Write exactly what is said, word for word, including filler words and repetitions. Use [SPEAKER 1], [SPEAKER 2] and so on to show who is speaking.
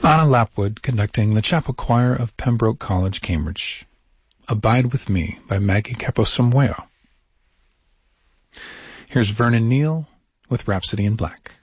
[SPEAKER 1] Anna Lapwood conducting the chapel choir of Pembroke College, Cambridge. Abide With Me by Maggie Caposamweo. Here's Vernon Neal with Rhapsody in Black.